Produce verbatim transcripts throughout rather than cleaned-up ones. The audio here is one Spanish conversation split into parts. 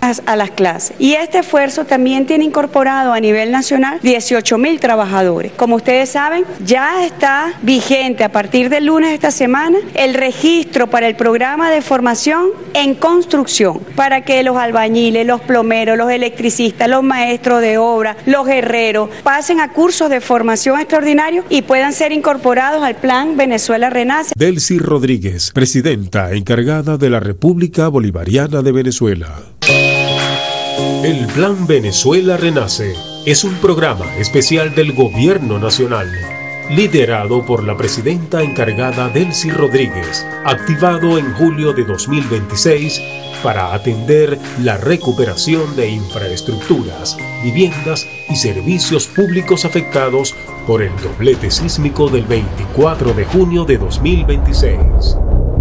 a las clases. Y este esfuerzo también tiene incorporado a nivel nacional dieciocho mil trabajadores. Como ustedes saben, ya está vigente a partir del lunes de esta semana el registro para el programa de formación en construcción, para que los albañiles, los plomeros, los electricistas, los maestros de obra, los herreros pasen a cursos de formación extraordinarios y puedan ser incorporados al Plan Venezuela Renace. Delcy Rodríguez, presidenta encargada de la República Bolivariana de Venezuela. El Plan Venezuela Renace es un programa especial del Gobierno Nacional, liderado por la presidenta encargada Delcy Rodríguez, activado en julio de dos mil veintiséis para atender la recuperación de infraestructuras, viviendas y servicios públicos afectados por el doblete sísmico del veinticuatro de junio de dos mil veintiséis.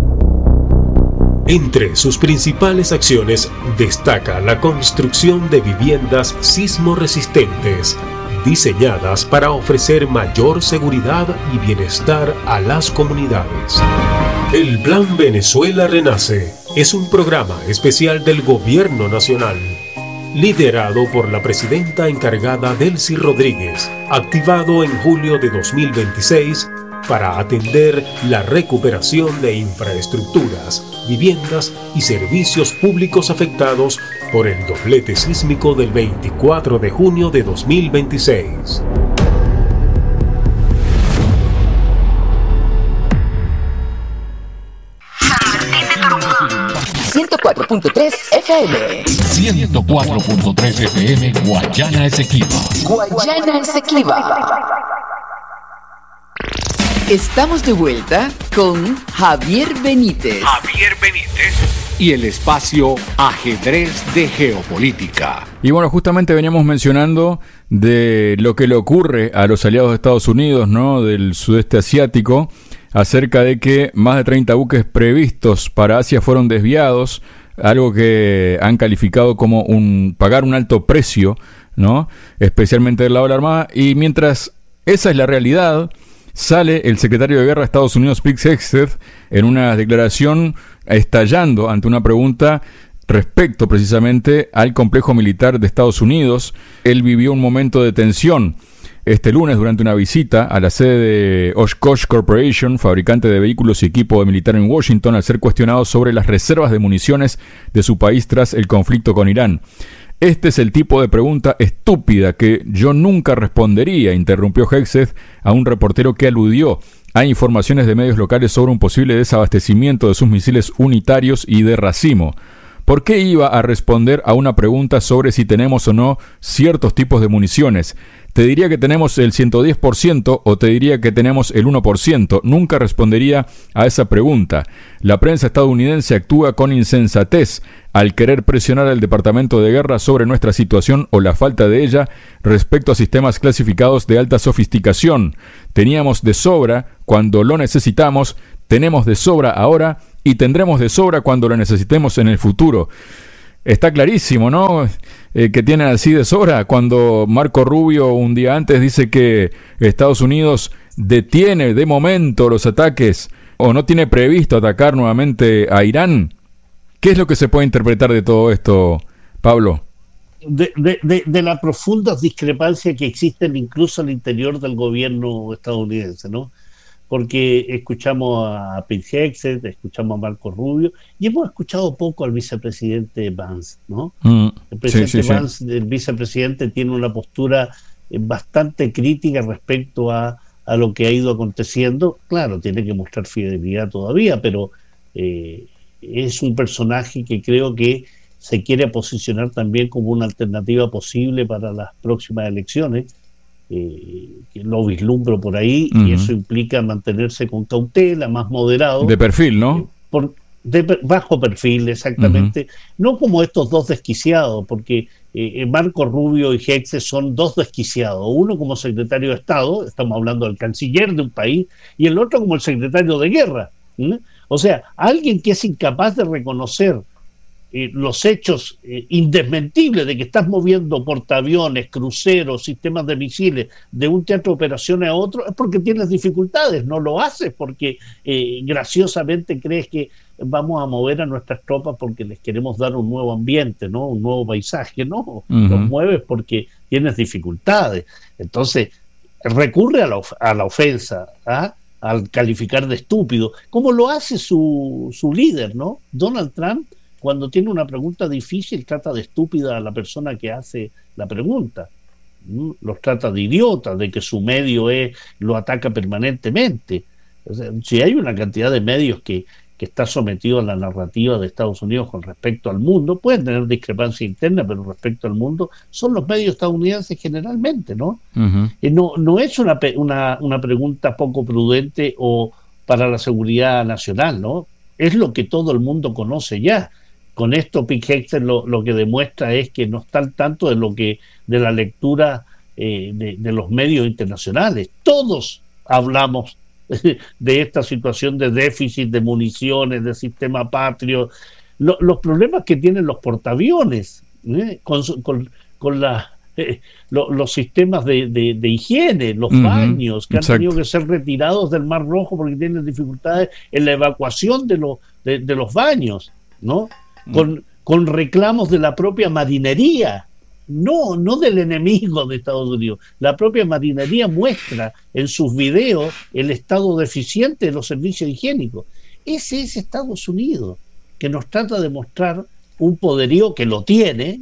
Entre sus principales acciones destaca la construcción de viviendas sismo resistentes, diseñadas para ofrecer mayor seguridad y bienestar a las comunidades. El Plan Venezuela Renace es un programa especial del Gobierno Nacional, liderado por la presidenta encargada Delcy Rodríguez, activado en julio de dos mil veintiséis para atender la recuperación de infraestructuras, viviendas y servicios públicos afectados por el doblete sísmico del veinticuatro de junio de dos mil veintiséis. ciento cuatro punto tres F M. ciento cuatro punto tres F M Guayana Esequiba. Guayana Esequiba. Estamos de vuelta con Javier Benítez. Javier Benítez. Y el espacio Ajedrez de Geopolítica. Y bueno, justamente veníamos mencionando de lo que le ocurre a los aliados de Estados Unidos, ¿no? Del sudeste asiático, acerca de que más de treinta buques previstos para Asia fueron desviados, algo que han calificado como un pagar un alto precio, ¿no? Especialmente del lado de la Armada. Y mientras esa es la realidad, sale el secretario de Guerra de Estados Unidos, Pete Hegseth, en una declaración estallando ante una pregunta respecto precisamente al complejo militar de Estados Unidos. Él vivió un momento de tensión este lunes durante una visita a la sede de Oshkosh Corporation, fabricante de vehículos y equipo militar en Washington, al ser cuestionado sobre las reservas de municiones de su país tras el conflicto con Irán. Este es el tipo de pregunta estúpida que yo nunca respondería, interrumpió Hegseth a un reportero que aludió a informaciones de medios locales sobre un posible desabastecimiento de sus misiles unitarios y de racimo. ¿Por qué iba a responder a una pregunta sobre si tenemos o no ciertos tipos de municiones? Te diría que tenemos el ciento diez por ciento o te diría que tenemos el uno por ciento. Nunca respondería a esa pregunta. La prensa estadounidense actúa con insensatez al querer presionar al Departamento de Guerra sobre nuestra situación o la falta de ella respecto a sistemas clasificados de alta sofisticación. Teníamos de sobra cuando lo necesitamos, tenemos de sobra ahora y tendremos de sobra cuando lo necesitemos en el futuro. Está clarísimo, ¿no? Eh, que tienen así de sobra cuando Marco Rubio un día antes dice que Estados Unidos detiene de momento los ataques o no tiene previsto atacar nuevamente a Irán. ¿Qué es lo que se puede interpretar de todo esto, Pablo? De, de, de, de la profunda discrepancia que existen incluso al interior del gobierno estadounidense, ¿no? Porque escuchamos a Pete Hegseth, escuchamos a Marco Rubio y hemos escuchado poco al vicepresidente Vance, ¿no? Mm, el presidente sí, sí, Vance, sí. El vicepresidente, tiene una postura bastante crítica respecto a, a lo que ha ido aconteciendo. Claro, tiene que mostrar fidelidad todavía, pero eh, es un personaje que creo que se quiere posicionar también como una alternativa posible para las próximas elecciones. Eh, que lo vislumbro por ahí, uh-huh. Y eso implica mantenerse con cautela, más moderado. De perfil, ¿no? Eh, por, de bajo perfil, exactamente. Uh-huh. No como estos dos desquiciados, porque eh, Marco Rubio y Hegseth son dos desquiciados. Uno como secretario de Estado, estamos hablando del canciller de un país, y el otro como el secretario de Guerra. ¿eh? O sea, alguien que es incapaz de reconocer Eh, los hechos eh, indesmentibles de que estás moviendo portaaviones, cruceros, sistemas de misiles de un teatro de operaciones a otro, es porque tienes dificultades, no lo haces porque eh, graciosamente crees que vamos a mover a nuestras tropas porque les queremos dar un nuevo ambiente, ¿no? Un nuevo paisaje, no, uh-huh. Los mueves porque tienes dificultades. Entonces, recurre a la, of- a la ofensa, ¿ah? Al calificar de estúpido, como lo hace su, su líder, ¿no? Donald Trump, cuando tiene una pregunta difícil, trata de estúpida a la persona que hace la pregunta. ¿Mm? Los trata de idiotas, de que su medio es, lo ataca permanentemente. O sea, si hay una cantidad de medios que, que está sometido a la narrativa de Estados Unidos con respecto al mundo, pueden tener discrepancia interna, pero respecto al mundo, son los medios estadounidenses generalmente, ¿no? Uh-huh. Eh, no, no es una, una, una pregunta poco prudente o para la seguridad nacional, ¿no? Es lo que todo el mundo conoce ya. Con esto Pete Hegseth lo, lo que demuestra es que no está al tanto de lo que de la lectura eh, de, de los medios internacionales. Todos hablamos de esta situación de déficit de municiones, de sistema Patriot, lo, los problemas que tienen los portaaviones, ¿eh? con, con, con la, eh, lo, los sistemas de, de, de higiene, los uh-huh. baños que Exacto. han tenido que ser retirados del Mar Rojo porque tienen dificultades en la evacuación de, lo, de, de los baños, ¿no? Con, con reclamos de la propia marinería, no, no del enemigo de Estados Unidos. La propia marinería muestra en sus videos el estado deficiente de los servicios higiénicos. Ese es Estados Unidos, que nos trata de mostrar un poderío que lo tiene,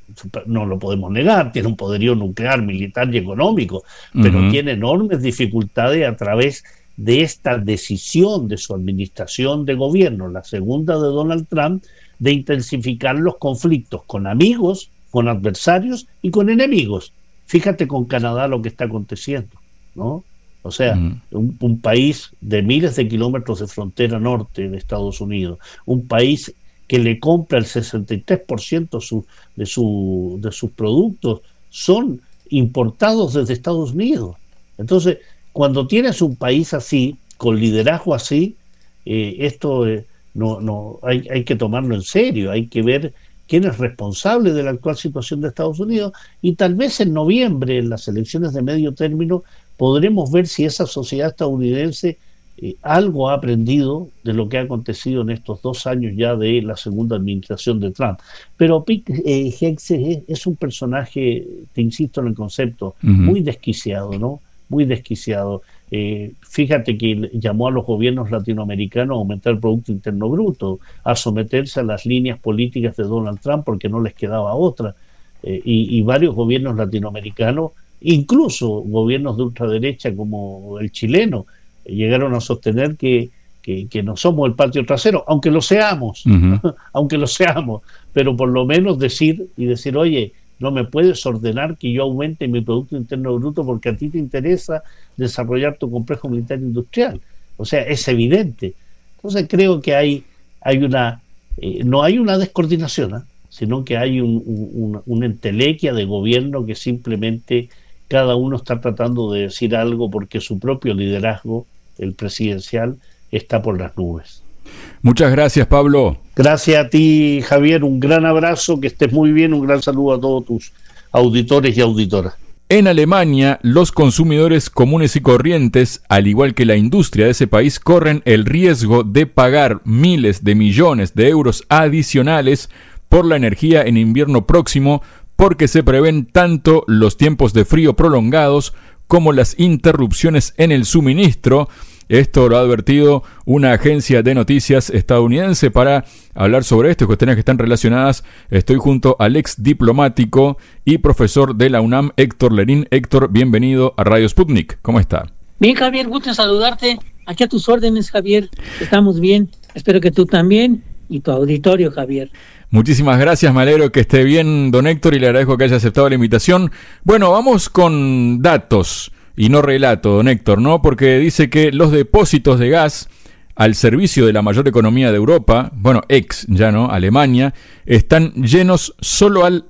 no lo podemos negar, tiene un poderío nuclear, militar y económico, pero uh-huh. tiene enormes dificultades a través de esta decisión de su administración de gobierno, la segunda de Donald Trump, de intensificar los conflictos con amigos, con adversarios y con enemigos. Fíjate con Canadá lo que está aconteciendo, ¿no? O sea, uh-huh. un, un país de miles de kilómetros de frontera norte de Estados Unidos, un país que le compra el sesenta y tres por ciento su, de, su, de sus productos son importados desde Estados Unidos. Entonces, cuando tienes un país así, con liderazgo así, eh, esto eh, no, no hay, hay que tomarlo en serio, hay que ver quién es responsable de la actual situación de Estados Unidos, y tal vez en noviembre, en las elecciones de medio término, podremos ver si esa sociedad estadounidense eh, algo ha aprendido de lo que ha acontecido en estos dos años ya de la segunda administración de Trump. Pero Pete eh, Hegseth es, es un personaje, te insisto en el concepto, uh-huh. muy desquiciado, ¿no? Muy desquiciado. Eh, fíjate que llamó a los gobiernos latinoamericanos a aumentar el Producto Interno Bruto, a someterse a las líneas políticas de Donald Trump porque no les quedaba otra. Eh, y, y varios gobiernos latinoamericanos, incluso gobiernos de ultraderecha como el chileno, eh, llegaron a sostener que, que, que no somos el patio trasero, aunque lo seamos, uh-huh. aunque lo seamos, pero por lo menos decir y decir, oye, no me puedes ordenar que yo aumente mi Producto Interno Bruto porque a ti te interesa desarrollar tu complejo militar industrial. O sea, es evidente. Entonces creo que hay, hay una, eh, no hay una descoordinación, ¿eh? sino que hay un, un, una entelequia de gobierno que simplemente cada uno está tratando de decir algo porque su propio liderazgo, el presidencial, está por las nubes. Muchas gracias, Pablo. Gracias a ti, Javier. Un gran abrazo, que estés muy bien. Un gran saludo a todos tus auditores y auditoras. En Alemania, los consumidores comunes y corrientes, al igual que la industria de ese país, corren el riesgo de pagar miles de millones de euros adicionales por la energía en invierno próximo, porque se prevén tanto los tiempos de frío prolongados como las interrupciones en el suministro. Esto lo ha advertido una agencia de noticias estadounidense. Para hablar sobre esto y cuestiones que están relacionadas, estoy junto al ex diplomático y profesor de la UNAM, Héctor Lerín. Héctor, bienvenido a Radio Sputnik. ¿Cómo está? Bien, Javier, gusto en saludarte. Aquí a tus órdenes, Javier. Estamos bien. Espero que tú también y tu auditorio, Javier. Muchísimas gracias, me alegro que esté bien, don Héctor, y le agradezco que haya aceptado la invitación. Bueno, vamos con datos y no relato, don Héctor, ¿no? Porque dice que los depósitos de gas al servicio de la mayor economía de Europa, bueno, ex ya, ¿no? Alemania, están llenos solo al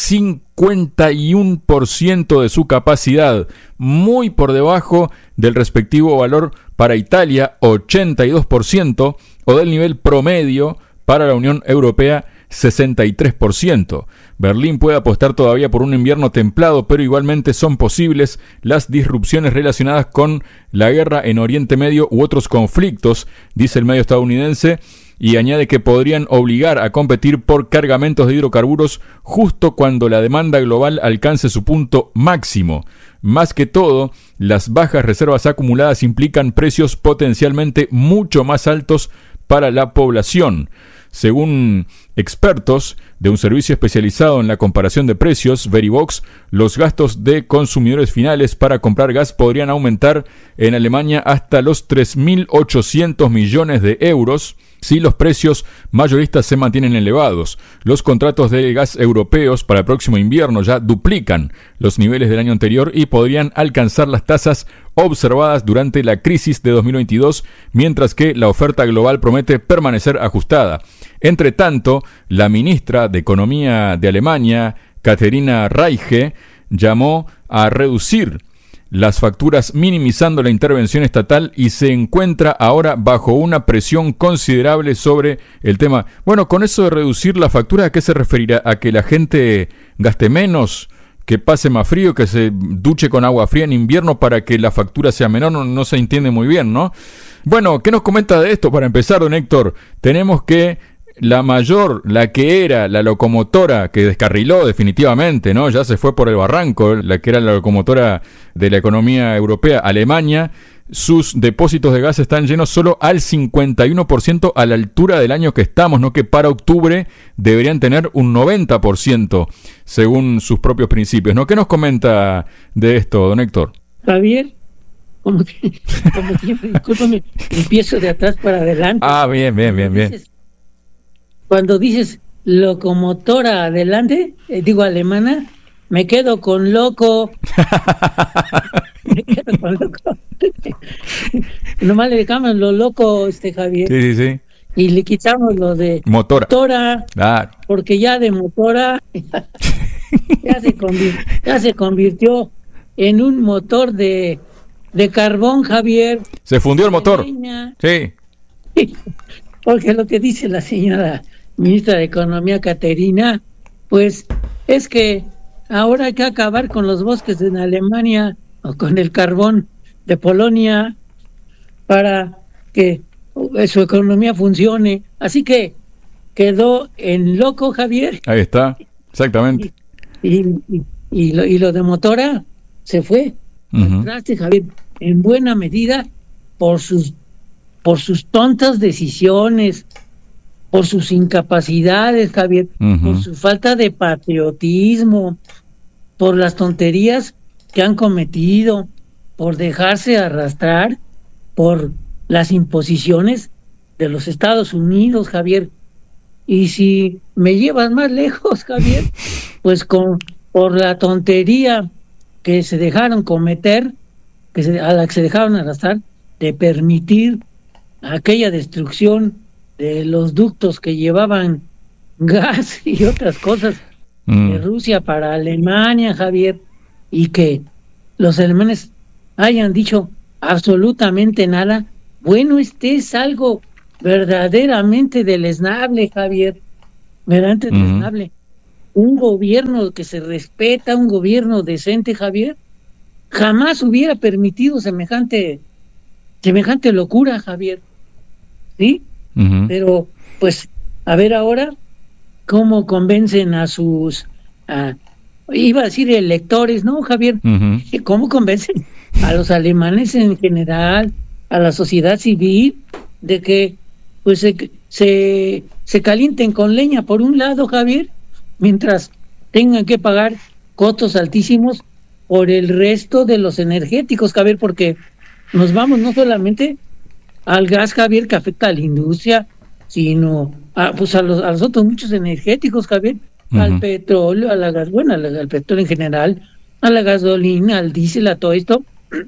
cincuenta y uno por ciento de su capacidad, muy por debajo del respectivo valor para Italia, ochenta y dos por ciento, o del nivel promedio para la Unión Europea, sesenta y tres por ciento. Berlín puede apostar todavía por un invierno templado, pero igualmente son posibles las disrupciones relacionadas con la guerra en Oriente Medio u otros conflictos, dice el medio estadounidense. y añade que podrían obligar a competir por cargamentos de hidrocarburos justo cuando la demanda global alcance su punto máximo. Más que todo, las bajas reservas acumuladas implican precios potencialmente mucho más altos para la población. Según expertos de un servicio especializado en la comparación de precios, Verivox, los gastos de consumidores finales para comprar gas podrían aumentar en Alemania hasta los tres mil ochocientos millones de euros si los precios mayoristas se mantienen elevados. Los contratos de gas europeos para el próximo invierno ya duplican los niveles del año anterior y podrían alcanzar las tasas observadas durante la crisis de dos mil veintidós, mientras que la oferta global promete permanecer ajustada. Entre tanto, la ministra de Economía de Alemania, Katharina Reiche, llamó a reducir las facturas minimizando la intervención estatal y se encuentra ahora bajo una presión considerable sobre el tema. Bueno, con eso de reducir la factura, ¿a qué se referirá? ¿A que la gente gaste menos? ¿Que pase más frío? ¿Que se duche con agua fría en invierno para que la factura sea menor? No, no se entiende muy bien, ¿no? Bueno, ¿qué nos comenta de esto? Para empezar, don Héctor, tenemos que la mayor, la que era la locomotora que descarriló definitivamente, ¿no? Ya se fue por el barranco, la que era la locomotora de la economía europea, Alemania, sus depósitos de gas están llenos solo al cincuenta y uno por ciento a la altura del año que estamos, ¿no? Que para octubre deberían tener un noventa por ciento según sus propios principios, ¿no? ¿Qué nos comenta de esto, don Héctor? Javier, como, como siempre, discúlpame, empiezo de atrás para adelante. Ah, bien, bien, bien, bien. Dices, Cuando dices locomotora adelante, eh, digo alemana, me quedo con loco. me quedo con loco. Nomás le dejamos lo loco, este Javier. Sí, sí, sí. Y le quitamos lo de motora. motora Claro. Porque ya de motora ya, se convirtió, ya se convirtió en un motor de, de carbón, Javier. Se fundió el motor. Leña. Sí. Porque lo que dice la señora ministra de Economía, Katharina, pues es que ahora hay que acabar con los bosques en Alemania o con el carbón de Polonia para que su economía funcione. Así que quedó en loco, Javier. Ahí está, exactamente. Y, y, y, lo, y lo de motora se fue. Uh-huh. Traste, Javier, en buena medida por sus por sus tontas decisiones, por sus incapacidades, Javier, uh-huh. por su falta de patriotismo, por las tonterías que han cometido, por dejarse arrastrar por las imposiciones de los Estados Unidos, Javier. Y si me llevas más lejos, Javier, pues con por la tontería que se dejaron cometer, que se, a la que se dejaron arrastrar, de permitir aquella destrucción de los ductos que llevaban gas y otras cosas mm. de Rusia para Alemania, Javier, y que los alemanes hayan dicho absolutamente nada. Bueno, este es algo verdaderamente deleznable, Javier, verdaderamente mm. deleznable. Un gobierno que se respeta, un gobierno decente, Javier, jamás hubiera permitido semejante semejante locura, Javier. ¿Sí? Uh-huh. Pero, pues, a ver ahora cómo convencen a sus, a, iba a decir electores, ¿no, Javier? Uh-huh. ¿Cómo convencen a los alemanes en general, a la sociedad civil, de que, pues, se, se, se calienten con leña por un lado, Javier, mientras tengan que pagar costos altísimos por el resto de los energéticos, Javier, porque nos vamos no solamente al gas, Javier, que afecta a la industria, sino a, pues a, los, a los otros muchos energéticos, Javier, uh-huh. al petróleo, a la gas, bueno, al, al petróleo en general, a la gasolina, al diésel, a todo esto,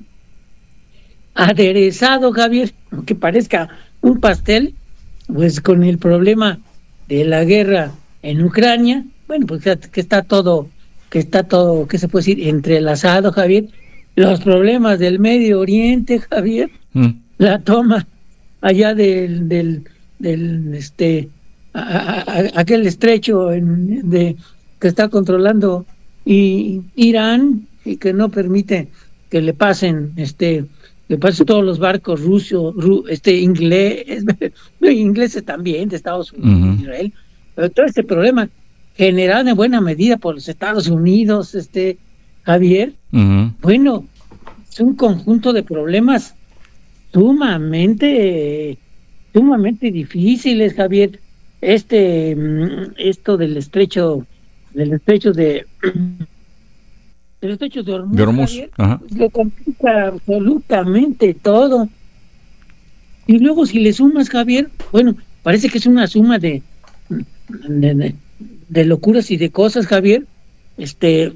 aderezado, Javier, aunque parezca un pastel, pues con el problema de la guerra en Ucrania, bueno, pues que está todo, que está todo, ¿qué se puede decir?, entrelazado, Javier, los problemas del Medio Oriente, Javier, mm. la toma allá del del, del este a, a, a, aquel estrecho en, de que está controlando y Irán y que no permite que le pasen este que pasa todos los barcos rusos, ru, este inglés, ingleses también, de Estados Unidos, uh-huh. Israel, pero todo este problema generado en buena medida por los Estados Unidos, este Javier, uh-huh. bueno, es un conjunto de problemas sumamente, sumamente difíciles, Javier. Este, esto del estrecho, del estrecho de, del estrecho de Hormuz, de Hormuz. Javier, ajá. Lo complica absolutamente todo. Y luego si le sumas, Javier, bueno, parece que es una suma de, de, de, de locuras y de cosas, Javier, este,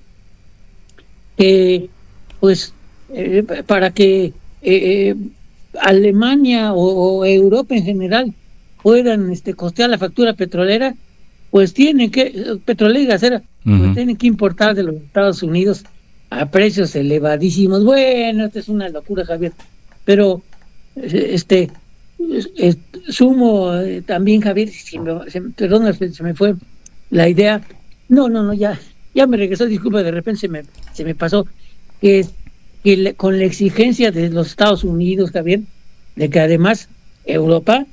que, pues, eh, para que eh, Alemania o, o Europa en general puedan este, costear la factura petrolera, pues tienen que, petrolera y gasera, uh-huh. pues tienen que importar de los Estados Unidos a precios elevadísimos. Bueno, esto es una locura, Javier, pero este es, sumo eh, también, Javier, si me, se, perdón, se me fue la idea, no, no, no, ya, ya me regresó, disculpa, de repente se me, se me pasó, que, que le, con la exigencia de los Estados Unidos, Javier, de que además Europa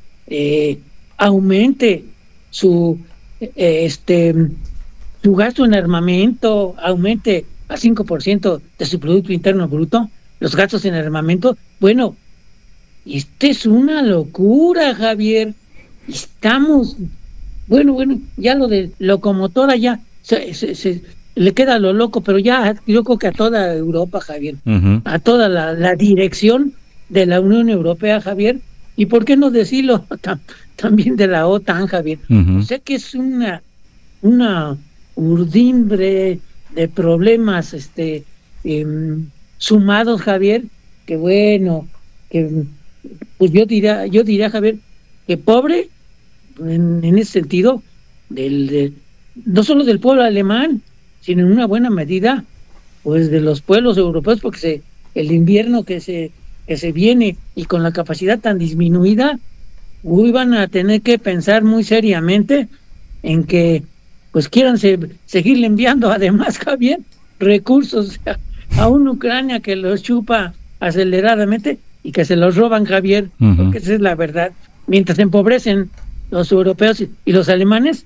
eh, aumente su eh, este su gasto en armamento, aumente a cinco por ciento de su Producto Interno Bruto, los gastos en armamento, bueno, esta es una locura, Javier. Estamos, bueno, bueno, ya lo de locomotora ya se, se, se le queda lo loco, pero ya yo creo que a toda Europa, Javier, uh-huh. a toda la, la dirección de la Unión Europea, Javier, y por qué no decirlo tam, también de la OTAN, Javier. Uh-huh. Sé que es una una urdimbre de problemas este eh, sumados, Javier, que bueno, que pues yo diría, yo diría, Javier, que pobre en, en ese sentido del de, no solo del pueblo alemán, sino en una buena medida pues de los pueblos europeos, porque se, el invierno que se que se viene y con la capacidad tan disminuida, uy, van a tener que pensar muy seriamente en que pues quieran se, seguirle enviando además, Javier, recursos a, a una Ucrania que los chupa aceleradamente y que se los roban, Javier, uh-huh. porque esa es la verdad. Mientras se empobrecen los europeos y, y los alemanes,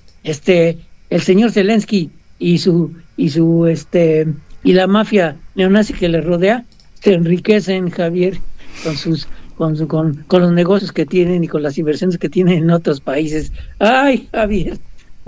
este el señor Zelensky y su y su este y la mafia neonazi que le rodea se enriquecen, Javier, con sus con, su, con con los negocios que tienen y con las inversiones que tienen en otros países. Ay, Javier,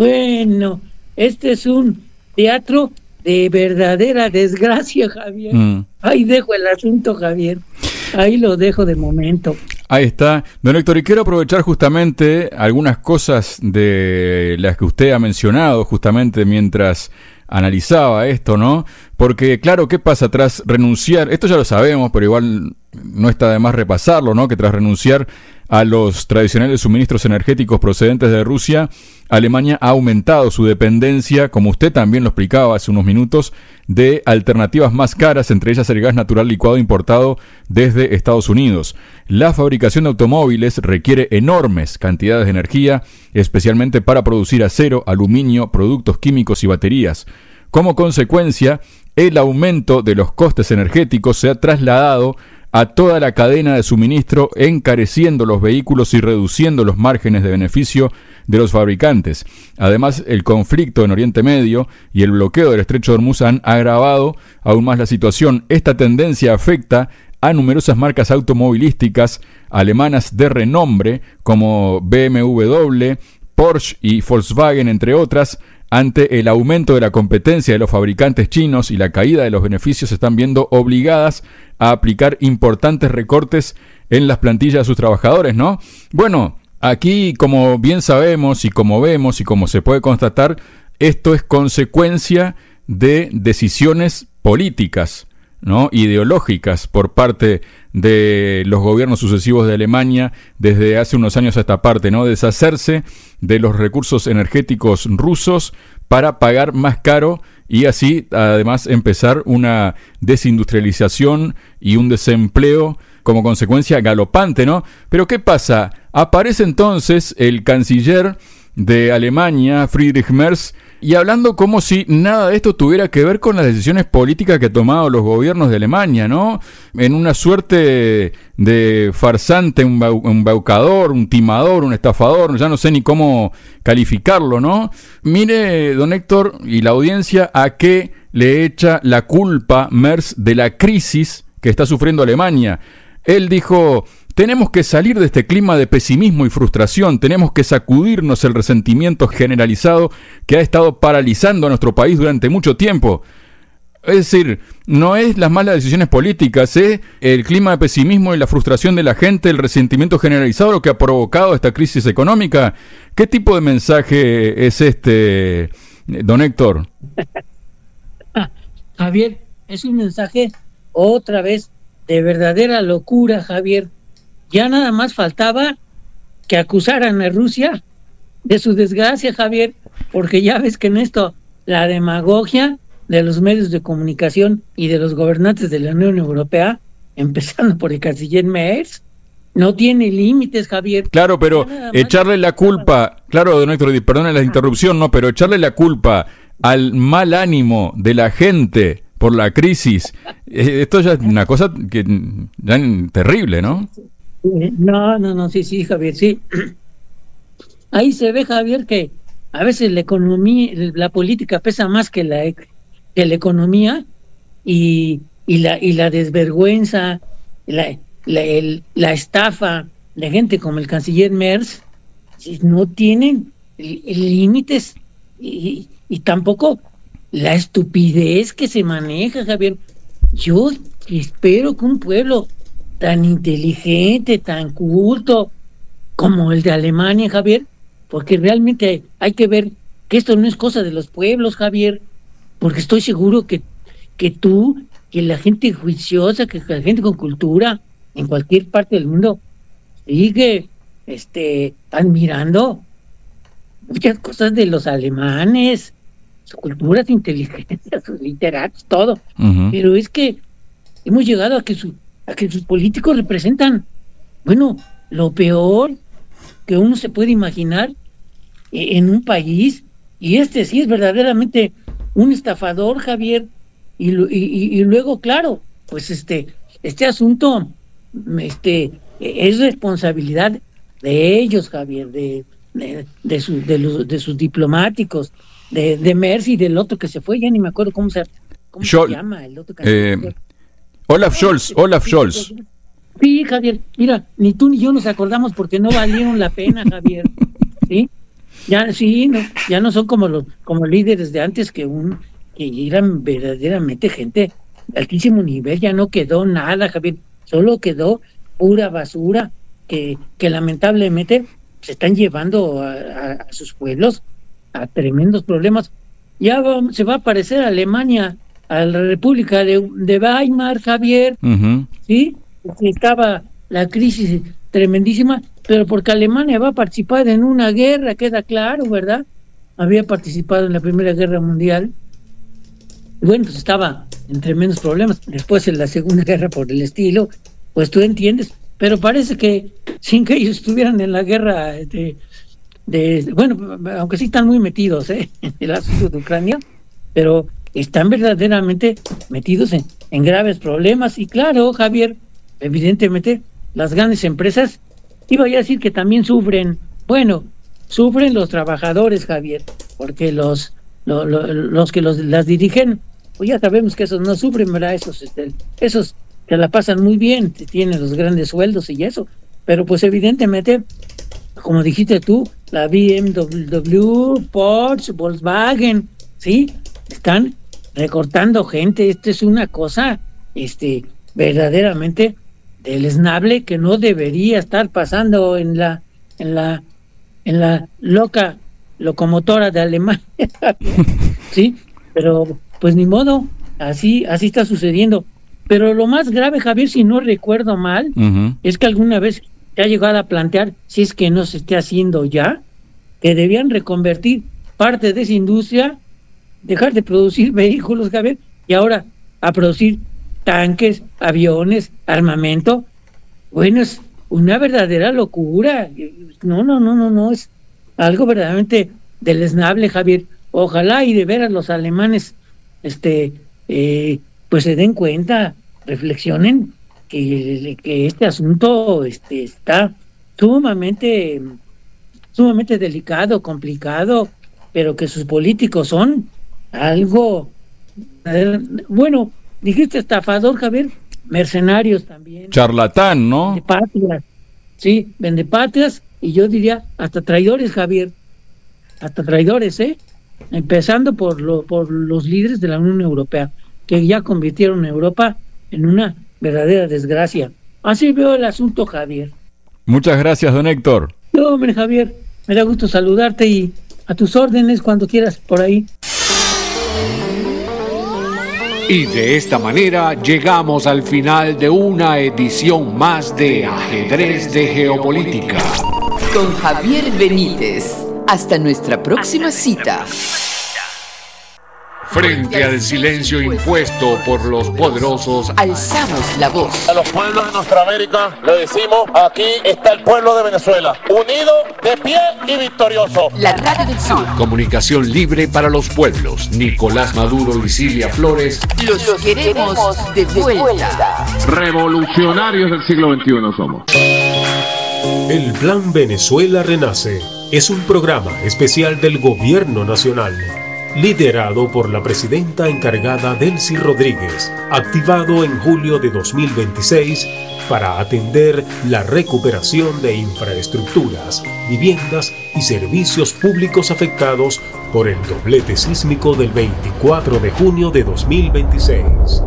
bueno, este es un teatro de verdadera desgracia, Javier. Mm. Ahí dejo el asunto, Javier. Ahí lo dejo de momento. Ahí está. Don Héctor, y quiero aprovechar justamente algunas cosas de las que usted ha mencionado justamente mientras analizaba esto, ¿no? Porque, claro, ¿qué pasa tras renunciar? Esto ya lo sabemos, pero igual no está de más repasarlo, ¿no? Que tras renunciar a los tradicionales suministros energéticos procedentes de Rusia, Alemania ha aumentado su dependencia, como usted también lo explicaba hace unos minutos, de alternativas más caras, entre ellas el gas natural licuado importado desde Estados Unidos. La fabricación de automóviles requiere enormes cantidades de energía, especialmente para producir acero, aluminio, productos químicos y baterías. Como consecuencia, el aumento de los costes energéticos se ha trasladado a toda la cadena de suministro, encareciendo los vehículos y reduciendo los márgenes de beneficio de los fabricantes. Además, el conflicto en Oriente Medio y el bloqueo del Estrecho de Hormuz han agravado aún más la situación. Esta tendencia afecta a numerosas marcas automovilísticas alemanas de renombre como B M W, Porsche y Volkswagen, entre otras. Ante el aumento de la competencia de los fabricantes chinos y la caída de los beneficios, se están viendo obligadas a aplicar importantes recortes en las plantillas de sus trabajadores, ¿no? Bueno, aquí, como bien sabemos y como vemos y como se puede constatar, esto es consecuencia de decisiones políticas, ¿no? Ideológicas por parte de los gobiernos sucesivos de Alemania desde hace unos años a esta parte, ¿no? Deshacerse de los recursos energéticos rusos para pagar más caro y así además empezar una desindustrialización y un desempleo como consecuencia galopante, ¿no? Pero ¿qué pasa? Aparece entonces el canciller de Alemania, Friedrich Merz, y hablando como si nada de esto tuviera que ver con las decisiones políticas que han tomado los gobiernos de Alemania, ¿no? En una suerte de farsante, un embaucador, un timador, un estafador, ya no sé ni cómo calificarlo, ¿no? Mire, don Héctor, y la audiencia, a qué le echa la culpa Merz de la crisis que está sufriendo Alemania. Él dijo: tenemos que salir de este clima de pesimismo y frustración, tenemos que sacudirnos el resentimiento generalizado que ha estado paralizando a nuestro país durante mucho tiempo. Es decir, no es las malas decisiones políticas, es el clima de pesimismo y la frustración de la gente, el resentimiento generalizado lo que ha provocado esta crisis económica. ¿Qué tipo de mensaje es este, don Héctor? Javier, es un mensaje otra vez de verdadera locura, Javier. Ya nada más faltaba que acusaran a Rusia de su desgracia, Javier, porque ya ves que en esto la demagogia de los medios de comunicación y de los gobernantes de la Unión Europea, empezando por el canciller Merz, no tiene límites, Javier. Claro, pero echarle la culpa, claro, don Héctor, perdone la interrupción, no, pero echarle la culpa al mal ánimo de la gente por la crisis, esto ya es una cosa que ya terrible, ¿no? No, no, no, sí, sí, Javier, sí. Ahí se ve, Javier, que a veces la economía, la política pesa más que la que la economía y, y la y la desvergüenza, la, la, el, la estafa de gente como el canciller Merz no tienen límites y, y tampoco la estupidez que se maneja, Javier. Yo espero que un pueblo tan inteligente, tan culto como el de Alemania, Javier, porque realmente hay, hay que ver que esto no es cosa de los pueblos, Javier, porque estoy seguro que, que tú, que la gente juiciosa, que la gente con cultura en cualquier parte del mundo sigue este, admirando muchas cosas de los alemanes, su cultura, su inteligencia, sus literatos, todo. Uh-huh. Pero es que hemos llegado a que su a que sus políticos representan, bueno, lo peor que uno se puede imaginar en un país, y este sí es verdaderamente un estafador, Javier, y, y, y luego, claro, pues este este asunto este es responsabilidad de ellos, Javier, de de, de, su, de, los, de sus diplomáticos, de, de Merz y del otro que se fue, ya ni me acuerdo cómo se, cómo se llama, el otro que eh... Olaf Scholz, Olaf Scholz. Sí, Javier, mira, ni tú ni yo nos acordamos porque no valieron la pena, Javier. ¿Sí? Ya sí, no, ya no son como los como líderes de antes que un que eran verdaderamente gente de altísimo nivel, ya no quedó nada, Javier, solo quedó pura basura que que lamentablemente se están llevando a, a, a sus pueblos a tremendos problemas. Ya va, se va a parecer a Alemania, a la República de, de Weimar, Javier, uh-huh. ¿Sí? Porque estaba la crisis tremendísima, pero porque Alemania va a participar en una guerra, queda claro, ¿verdad? Había participado en la Primera Guerra Mundial, y bueno, pues estaba en tremendos problemas, después en la Segunda Guerra por el estilo, pues tú entiendes, pero parece que sin que ellos estuvieran en la guerra de, de bueno, aunque sí están muy metidos, ¿eh? En el asunto de Ucrania, pero están verdaderamente metidos en, en graves problemas. Y claro, Javier, evidentemente las grandes empresas, iba a decir que también sufren, bueno, sufren los trabajadores, Javier, porque los lo, lo, los que los, las dirigen, pues ya sabemos que esos no sufren, ¿verdad? Esos, este, esos que la pasan muy bien, tienen los grandes sueldos y eso, pero pues evidentemente, como dijiste tú, la B M W, Porsche, Volkswagen, ¿sí? Están recortando gente. Esto es una cosa este verdaderamente deleznable que no debería estar pasando en la en la en la loca locomotora de Alemania. Sí, pero pues ni modo, así así está sucediendo. Pero lo más grave, Javier, si no recuerdo mal, uh-huh. es que alguna vez te ha llegado a plantear, si es que no se esté haciendo ya, que debían reconvertir parte de esa industria, dejar de producir vehículos, Javier, y ahora a producir tanques, aviones, armamento. Bueno, es una verdadera locura. No, no, no, no, no, es algo verdaderamente deleznable, Javier. Ojalá y de veras los alemanes este eh, pues se den cuenta, reflexionen que, que este asunto este está sumamente sumamente delicado, complicado, pero que sus políticos son algo eh, bueno, dijiste estafador, Javier, mercenarios también, charlatán, ¿no? Vendepatrias, sí, vendepatrias, y yo diría hasta traidores, Javier, hasta traidores, ¿eh? Empezando por, lo, por los líderes de la Unión Europea, que ya convirtieron a Europa en una verdadera desgracia. Así veo el asunto, Javier. Muchas gracias, don Héctor. No, hombre, Javier, me da gusto saludarte y a tus órdenes cuando quieras por ahí. Y de esta manera llegamos al final de una edición más de Ajedrez de Geopolítica. Con Javier Benítez. Hasta nuestra próxima cita. Frente al silencio impuesto por los poderosos, alzamos la voz. A los pueblos de nuestra América le decimos, aquí está el pueblo de Venezuela, unido, de pie y victorioso. La Radio del Sur. Comunicación libre para los pueblos. Nicolás Maduro y Silvia Flores. Los, los queremos, queremos de vuelta. vuelta. Revolucionarios del siglo veintiuno somos. El Plan Venezuela Renace es un programa especial del Gobierno Nacional, liderado por la presidenta encargada Delcy Rodríguez, activado en julio de dos mil veintiséis para atender la recuperación de infraestructuras, viviendas y servicios públicos afectados por el doblete sísmico del veinticuatro de junio de dos mil veintiséis.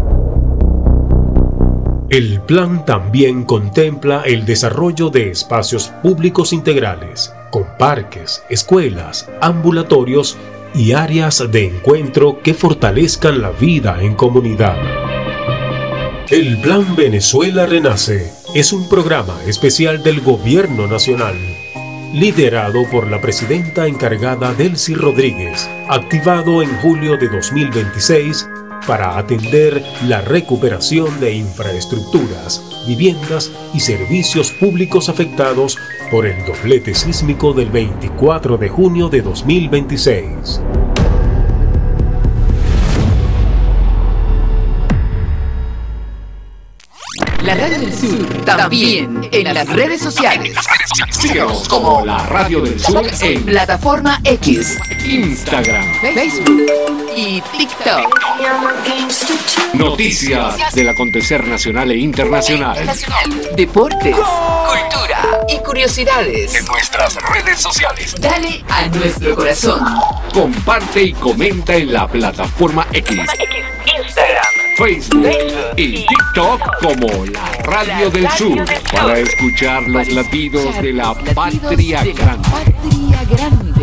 El plan también contempla el desarrollo de espacios públicos integrales, con parques, escuelas, ambulatorios y áreas de encuentro que fortalezcan la vida en comunidad. El Plan Venezuela Renace es un programa especial del Gobierno Nacional, liderado por la presidenta encargada Delcy Rodríguez, activado en julio de dos mil veintiséis para atender la recuperación de infraestructuras, viviendas y servicios públicos afectados por el doblete sísmico del veinticuatro de junio de dos mil veintiséis. La Radio del Sur también en las redes sociales. Síguenos como La Radio del Sur en plataforma X, Instagram, Facebook y TikTok. Noticias del acontecer nacional e internacional. Deportes, cultura y curiosidades en nuestras redes sociales. Dale a nuestro corazón. Comparte y comenta en la plataforma X, Instagram, Facebook y TikTok como La Radio del Sur para escuchar los latidos de la patria grande. Patria grande.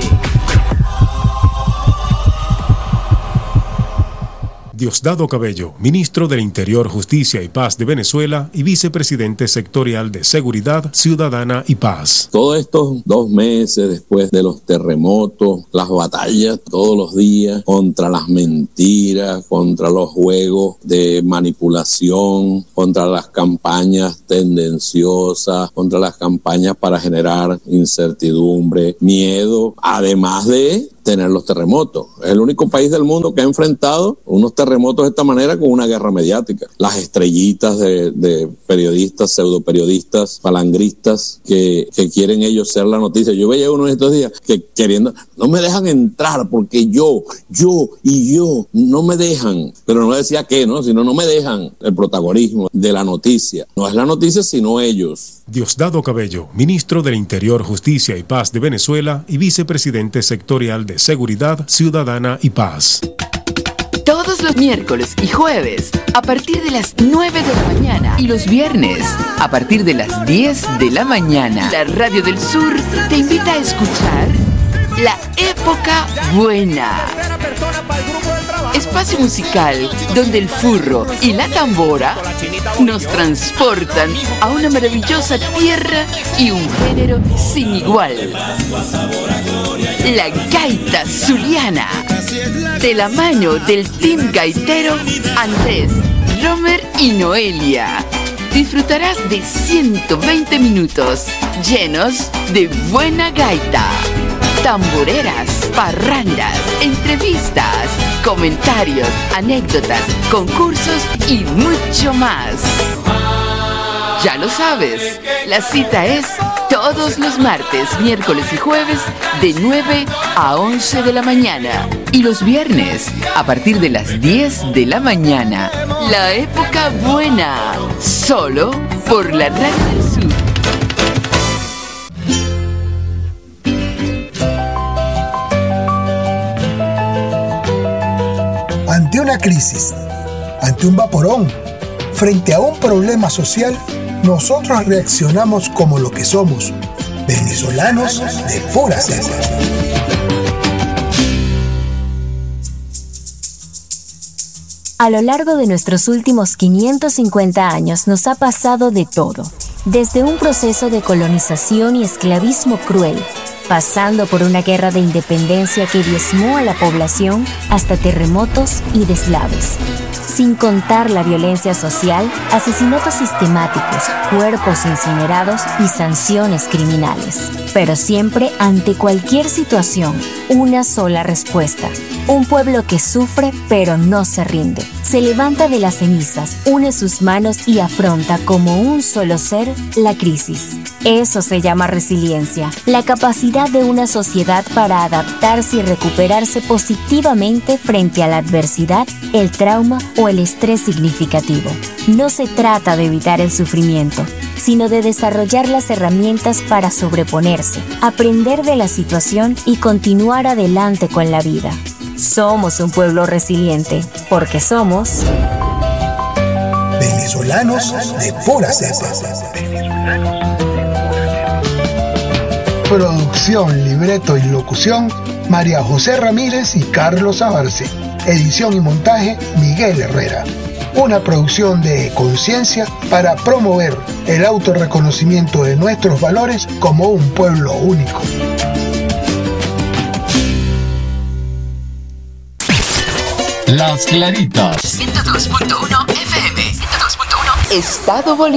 Diosdado Cabello, ministro del Interior, Justicia y Paz de Venezuela y vicepresidente sectorial de Seguridad Ciudadana y Paz. Todos estos dos meses después de los terremotos, las batallas todos los días contra las mentiras, contra los juegos de manipulación, contra las campañas tendenciosas, contra las campañas para generar incertidumbre, miedo, además de tener los terremotos. Es el único país del mundo que ha enfrentado unos terremotos de esta manera con una guerra mediática. Las estrellitas de, de periodistas, pseudoperiodistas, falangristas que, que quieren ellos ser la noticia. Yo veía uno de estos días que queriendo, no me dejan entrar porque yo, yo y yo, no me dejan. Pero no decía qué, ¿no? Sino no me dejan el protagonismo de la noticia. No es la noticia, sino ellos. Diosdado Cabello, ministro del Interior, Justicia y Paz de Venezuela y vicepresidente sectorial de Seguridad Ciudadana y Paz. Todos los miércoles y jueves a partir de las nueve de la mañana y los viernes a partir de las diez de la mañana, la Radio del Sur te invita a escuchar La Época Buena. Espacio musical donde el furro y la tambora nos transportan a una maravillosa tierra y un género sin igual. La gaita zuliana, de la mano del team gaitero Andrés, Romer y Noelia. Disfrutarás de ciento veinte minutos llenos de buena gaita. tamboreras, parrandas, entrevistas, comentarios, anécdotas, concursos y mucho más. Ya lo sabes, la cita es todos los martes, miércoles y jueves de nueve a once de la mañana y los viernes a partir de las diez de la mañana. La época buena, solo por la Radio del Sur. Ante una crisis, ante un vaporón, frente a un problema social, nosotros reaccionamos como lo que somos, venezolanos de pura cepa. A lo largo de nuestros últimos quinientos cincuenta años nos ha pasado de todo, desde un proceso de colonización y esclavismo cruel, pasando por una guerra de independencia que diezmó a la población, hasta terremotos y deslaves. Sin contar la violencia social, asesinatos sistemáticos, cuerpos incinerados y sanciones criminales. Pero siempre, ante cualquier situación, una sola respuesta. Un pueblo que sufre pero no se rinde. Se levanta de las cenizas, une sus manos y afronta como un solo ser la crisis. Eso se llama resiliencia, la capacidad de una sociedad para adaptarse y recuperarse positivamente frente a la adversidad, el trauma o el estrés significativo. No se trata de evitar el sufrimiento, sino de desarrollar las herramientas para sobreponerse, aprender de la situación y continuar adelante con la vida. Somos un pueblo resiliente, porque somos venezolanos de pura cepa. Producción, libreto y locución, María José Ramírez y Carlos Abarce. Edición y montaje, Miguel Herrera. Una producción de Conciencia para promover el autorreconocimiento de nuestros valores como un pueblo único. Las Claritas. ciento dos punto uno F M. ciento dos punto uno Estado Bolívar.